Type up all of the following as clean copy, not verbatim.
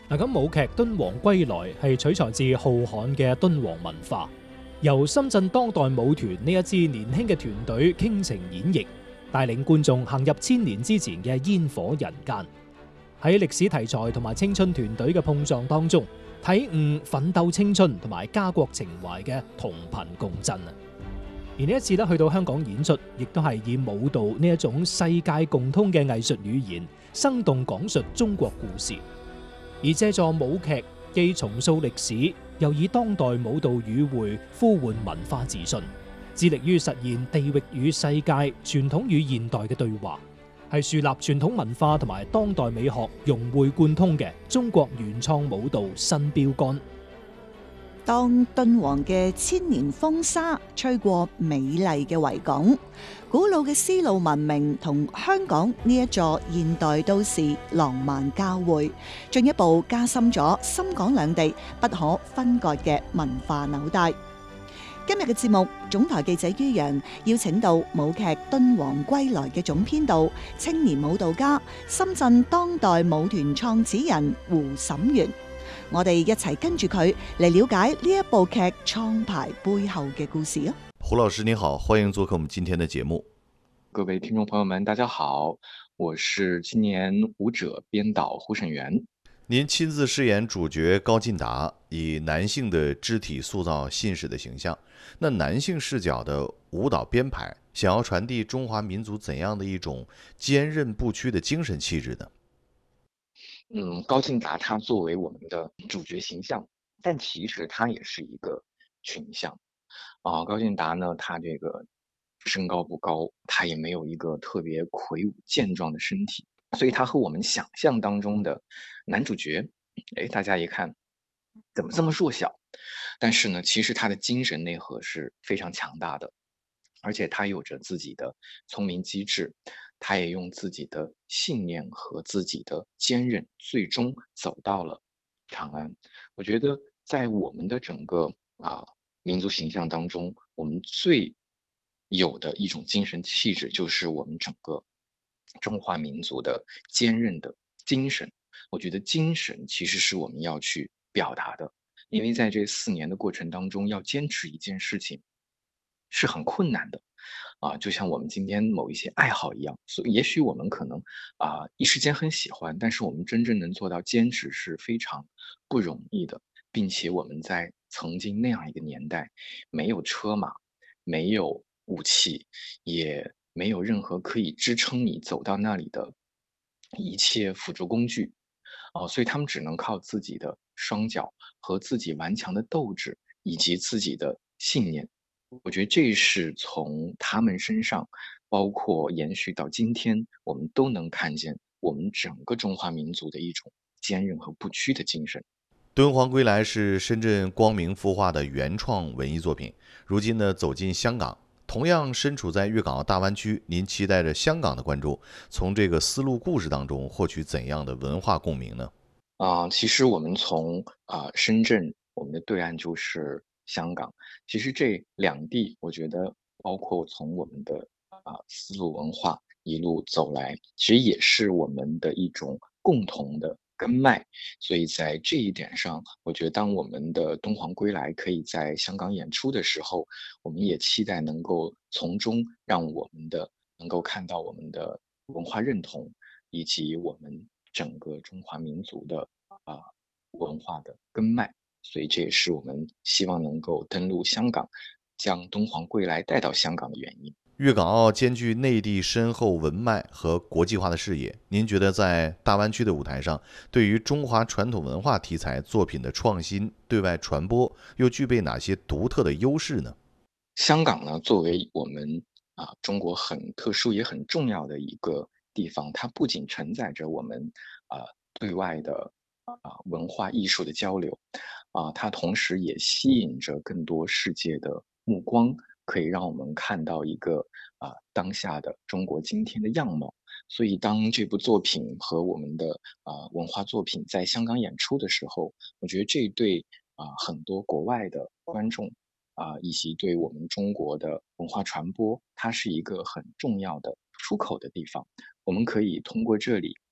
咁舞劇《敦煌歸來》係取材自浩瀚嘅敦煌文化，由深圳當代舞團呢一支年輕嘅團隊傾情演繹，帶領觀眾行入千年之前嘅煙火人間。喺歷史題材同埋青春團隊嘅碰撞當中，體悟奮鬥青春同埋家國情懷嘅同頻共振啊！而呢一次去到香港演出，亦都係以舞蹈呢一種世界共通嘅藝術語言，生動講述中國故事。而借助舞劇既重塑歷史，又以當代舞蹈語彙呼喚文化自信，致力於實現地域與世界、傳統與現代嘅對話，係樹立傳統文化同埋當代美學融會貫通嘅中國原創舞蹈新標杆。 當敦煌嘅千年風沙吹過美麗嘅維港，古老嘅絲路文明同香港呢一座現代都市浪漫交匯，進一步加深咗深港兩地不可分割嘅文化紐帶。今日嘅節目，總台記者于洋邀請到舞劇《敦煌歸來》嘅總編導、青年舞蹈家、深圳當代舞團創始人胡沈源。我哋一齊跟住佢嚟了解呢一部劇創排背後嘅故事啊！ 胡老師你好，歡迎做客我們今天的節目。 各位聽眾朋友們，大家好，我是青年舞者編導胡沈源。 您親自飾演主角高進達，以男性的肢體塑造信使的形象。那男性視角的舞蹈編排，想要傳遞中華民族怎樣的一種堅韌不屈的精神氣質呢？ 高進達他作為我們的主角形象，但其實他也是一個群像。高進達呢，他這個身高不高，他也沒有一個特別魁梧健壯的身體，所以他和我們想象當中的男主角，大家一看怎麼這麼弱小？但是呢，其實他的精神內核是非常強大的，而且他有着自己的聰明機智。他也用自己的信念和自己的堅韌，最終走到了長安。我覺得在我們的整個民族形象當中，我們最有的一種精神氣質，就是我們整個中華民族的堅韌的精神。我覺得精神其實是我們要去表達的，因為在這4年的過程當中，要堅持一件事情是很困難的。就像我們今天某一些愛好一樣，所以也許我們可能一時間很喜歡，但是我們真正能做到堅持是非常不容易的，並且我們在曾經那樣一個年代，沒有車馬，沒有武器，也沒有任何可以支撐你走到那裡的一切輔助工具，所以他們只能靠自己的雙腳和自己頑強的鬥志以及自己的信念。我覺得這是從他們身上，包括延續到今天，我們都能看見我們整個中華民族的一種堅韌和不屈的精神。 敦煌歸來是深圳光明孵化的原創文藝作品，如今呢走進香港，同樣身處在粵港澳大灣區，您期待着香港的觀眾從這個絲路故事當中獲取怎樣的文化共鳴呢？ 其實我們從深圳，我們的對岸就是香港，其實這兩地我覺得包括從我們的絲路文化一路走來，其實也是我們的一種共同的根脈，所以在這一點上，我覺得當我們的敦煌歸來可以在香港演出的時候，我們也期待能夠從中讓我們的能夠看到我們的文化認同，以及我們整個中華民族的文化的根脈。所以這也是我們希望能夠登陸香港，將敦煌歸來帶到香港的原因。 粵港澳兼具內地深厚文脈和國際化的視野，您覺得在大灣區的舞台上，對於中華傳統文化題材作品的創新、對外傳播，又具備哪些獨特的優勢呢？ 香港呢，作為我們中國很特殊也很重要的一個地方，它不僅承載着我們對外的文化藝術的交流，它同時也吸引着更多世界的目光，可以讓我們看到一個當下的中國今天的樣貌。所以當這部作品和我們的文化作品在香港演出的時候，我覺得這對很多國外的觀眾以及對我們中國的文化傳播，它是一個很重要的出口的地方。我們可以通過這裡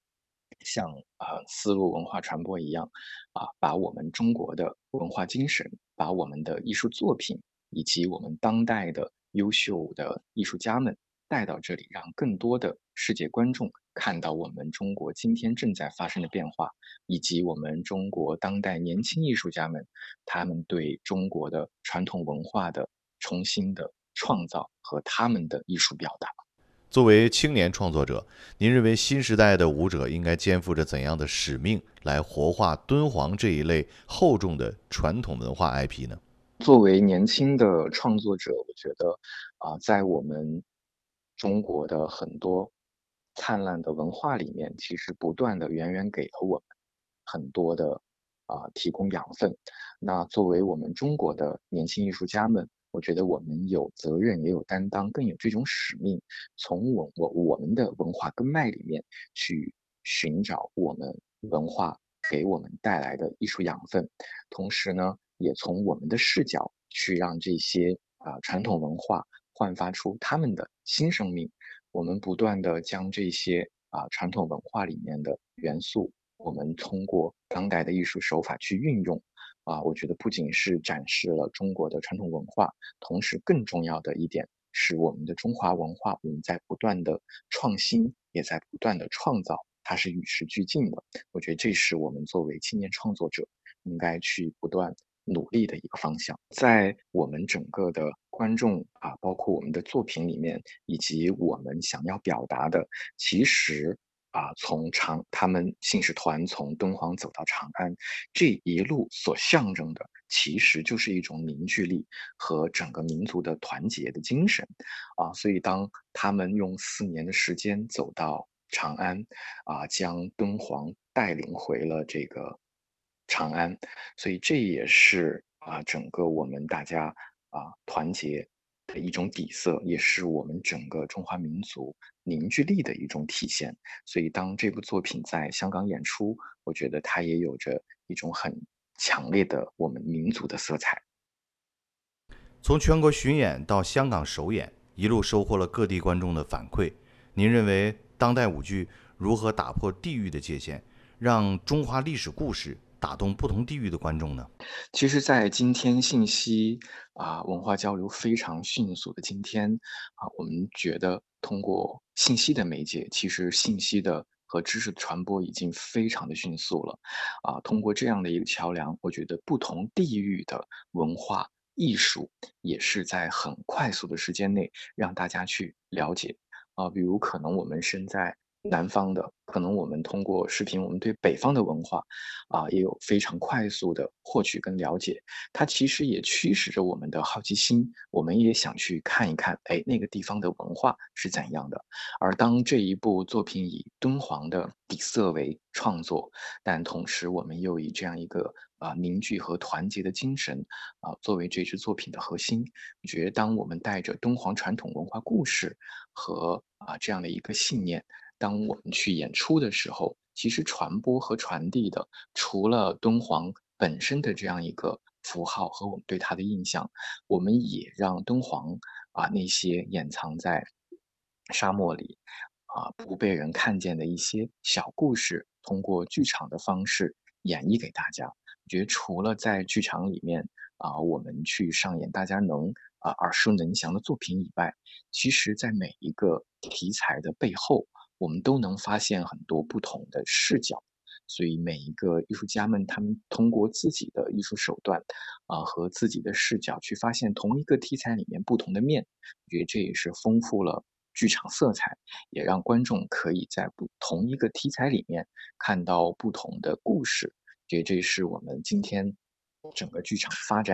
像丝路文化传播一样，把我们中国的文化精神，把我们的艺术作品以及我们当代的优秀的艺术家们带到这里，让更多的世界观众看到我们中国今天正在发生的变化，以及我们中国当代年轻艺术家们他们对中国的传统文化的重新的创造和他们的艺术表达。 作为青年创作者，您认为新时代的舞者应该肩负着怎样的使命，来活化敦煌这一类厚重的传统文化 IP 呢？ 作为年轻的创作者，我觉得在我们中国的很多灿烂的文化里面，其实不断的远远给了我们很多的提供养分。那作为我们中国的年轻艺术家们，我觉得我们有责任，也有担当，更有这种使命，从我们的文化根脉里面去寻找我们文化给我们带来的艺术养分，同时呢，也从我们的视角去让这些传统文化焕发出他们的新生命。我们不断的将这些传统文化里面的元素，我们通过当代的艺术手法去运用。我觉得不仅是展示了中国的传统文化，同时更重要的一点是我们的中华文化，我们在不断的创新，也在不断的创造，它是与时俱进的。我觉得这是我们作为青年创作者应该去不断努力的一个方向。在我们整个的观众包括我们的作品里面，以及我们想要表达的，其实他们信使团从敦煌走到长安，这一路所象征的，其实就是一种凝聚力和整个民族的团结的精神所以当他们用4年的时间走到长安将敦煌带领回了这个长安，所以这也是整个我们大家团结的一种底色，也是我们整个中华民族凝聚力的一种体现。所以当这部作品在香港演出，我觉得它也有着一种很强烈的我们民族的色彩。 从全国巡演到香港首演，一路收获了各地观众的反馈。您认为当代舞剧如何打破地域的界限，让中华历史故事打动不同地域的观众呢？ 其实在今天信息文化交流非常迅速的今天我们觉得通过信息的媒介，其实信息的和知识的传播已经非常的迅速了通过这样的一个桥梁，我觉得不同地域的文化艺术也是在很快速的时间内让大家去了解比如可能我们身在南方的，可能我们通过视频，我们对北方的文化也有非常快速的获取跟了解。它其实也驱使着我们的好奇心，我们也想去看一看，哎，那个地方的文化是怎样的。而当这一部作品以敦煌的底色为创作，但同时我们又以这样一个凝聚和团结的精神作为这支作品的核心，我觉得当我们带着敦煌传统文化故事和这样的一个信念，当我们去演出的时候，其实传播和传递的，除了敦煌本身的这样一个符号和我们对它的印象，我们也让敦煌那些掩藏在沙漠里不被人看见的一些小故事，通过剧场的方式演绎给大家。我觉得除了在剧场里面我们去上演大家能耳熟能详的作品以外，其实在每一个题材的背后，我们都能发现很多不同的视角。所以每一个艺术家们，他们通过自己的艺术手段和自己的视角去发现同一个题材里面不同的面，我觉得这也是丰富了剧场色彩，也让观众可以在同一个题材里面看到不同的故事。觉得这是我们今天整个剧场发展